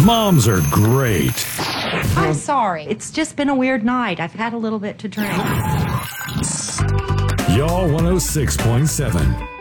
Moms are great. I'm sorry. It's just been a weird night. I've had a little bit to drink. Y'all 106.7.